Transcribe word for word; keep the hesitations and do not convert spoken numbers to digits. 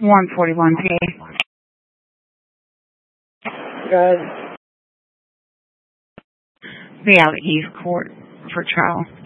one forty-one P. Good. Be out at East Court for trial.